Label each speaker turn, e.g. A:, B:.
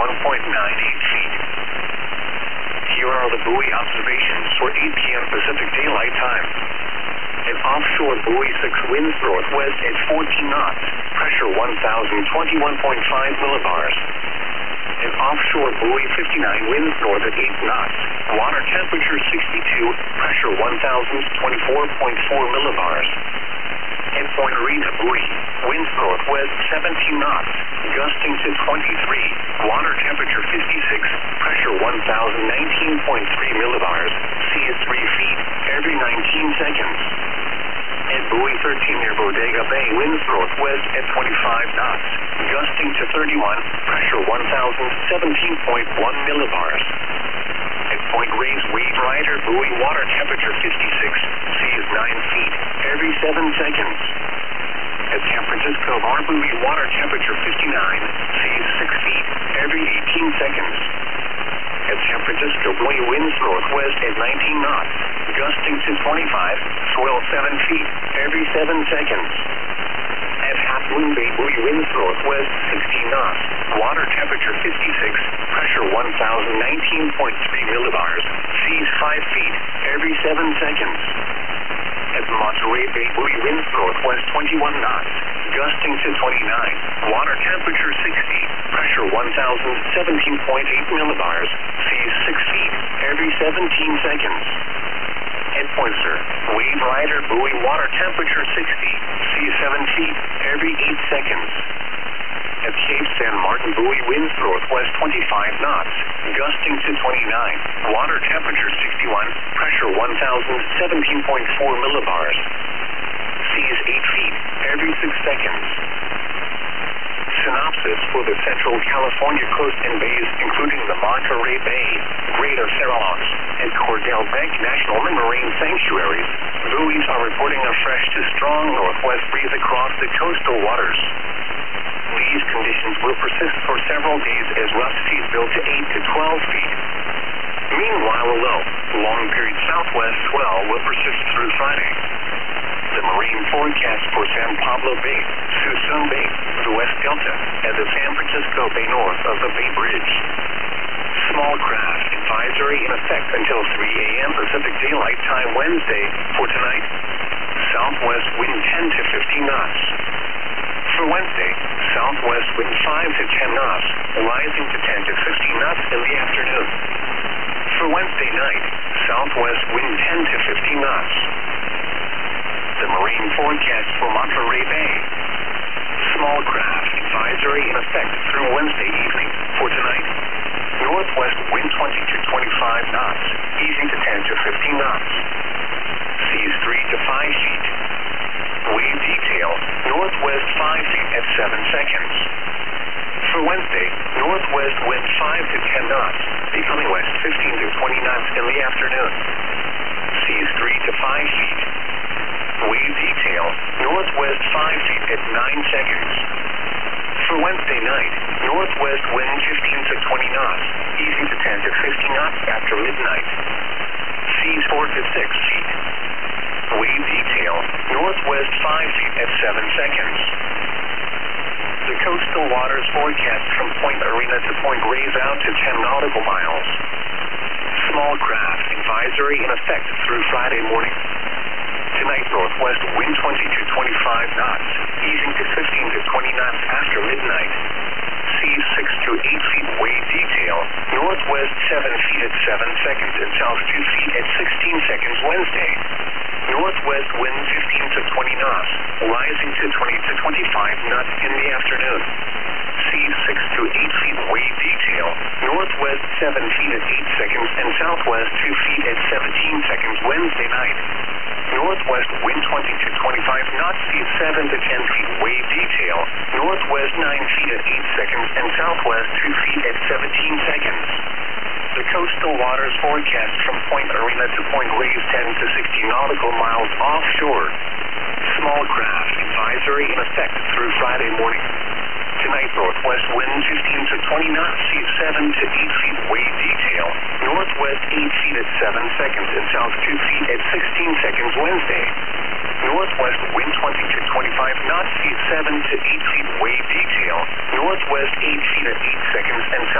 A: feet. Here are the buoy observations for 8 p.m. Pacific Daylight Time. An offshore buoy 6 winds northwest at 14 knots, pressure 1,021.5 millibars. An offshore buoy 59 winds north at 8 knots, water temperature 62, pressure 1,024.4 millibars. At Point Arena buoy, winds northwest 17 knots, gusting to 23, water temperature 56, pressure 1,019.3 millibars, sea is 3 feet every 19 seconds. At buoy 13 near Bodega Bay, winds northwest at 25 knots, gusting to 31, pressure 1,017.1 millibars. At Point Reyes Wave Rider buoy, water temperature 56, sea is 9 feet every 7 seconds. At San Francisco Bar buoy, water temperature 59, sea is 6 feet every 18 seconds. At San Francisco buoy, winds northwest at 19 knots, gusting to 25, swell 7 feet every 7 seconds. At Half Moon Bay buoy, winds northwest 16 knots, water temperature 56, pressure 1,019.3 millibars, seas 5 feet every 7 seconds. At Monterey Bay buoy, winds northwest 21 knots, gusting to 29, water temperature 60, pressure 1,017.8 millibars, seas 6 feet every 17 seconds. At Pointer, Wave Rider buoy, water temperature 60, sea 7 feet every 8 seconds. At Cape San Martin buoy, winds northwest 25 knots, gusting to 29, water temperature 61, pressure 1,017.4 millibars. Seas 8 feet every 6 seconds. Synopsis for the Central California coast and bays, including the Monterey Bay, Greater Farallones, and Cordell Bank National Marine Sanctuaries, buoys are reporting a fresh to strong northwest breeze across the coastal waters. These conditions will persist for several days as rough seas build to 8 to 12 feet. Meanwhile, a low, long-period southwest swell will persist through Friday. The marine forecast for San Pablo Bay, Suisun Bay, the West Delta, and the San Francisco Bay north of the Bay Bridge. Small craft advisory in effect until 3 a.m. Pacific Daylight Time Wednesday for tonight. Southwest wind 10 to 15 knots. For Wednesday, southwest wind 5 to 10 knots, rising to 10 to 15 knots in the afternoon. For Wednesday night, southwest wind 10 to 15 knots. The marine forecast for Monterey Bay. Small craft advisory in effect through Wednesday evening. For tonight, northwest wind 20 to 25 knots, easing to 10 to 15 knots. Seas 3 to 5 feet. Wave detail, northwest 5 feet at 7 seconds. For Wednesday, northwest wind 5 to 10 knots, becoming west 15 to 20 knots in the afternoon. Seas 3 to 5 feet. Wave detail, northwest 5 feet at 9 seconds. For Wednesday night, northwest wind 15 to 20 knots, easing to 10 to 15 knots after midnight. Seas 4 to 6 feet. Wave detail, northwest 5 feet at 7 seconds. The coastal waters forecast from Point Arena to Point Reyes out to 10 nautical miles. Small craft advisory in effect through Friday morning. Tonight, northwest wind 20 to 25 knots, easing to 15 to 20 knots after midnight. Seas 6 to 8 feet wave detail, northwest 7 feet at 7 seconds and south 2 feet at 16 seconds Wednesday. Northwest wind 15 to 20 knots, rising to 20 to 25 knots in the afternoon. Seas 6 to 8 feet wave detail, northwest 7 feet at 8 seconds and southwest 2 feet at 17 seconds Wednesday night. Northwest wind 20 to 25 knots, seas 7 to 10 feet wave detail, northwest 9 feet at 8 seconds and southwest 2 feet at 17 seconds. The coastal waters forecast from Point Arena to Point Reyes 10 to 60 nautical miles offshore. Small craft advisory in effect through Friday morning. Tonight, northwest wind 15 to 20 knots, seas 7 to 8 feet wave detail, northwest 8 feet at 7 seconds and south 2 feet at 16 seconds Wednesday. Northwest wind 20 to 25 knots, seas 7 to 8 feet wave detail, northwest 8 feet at 8 seconds and south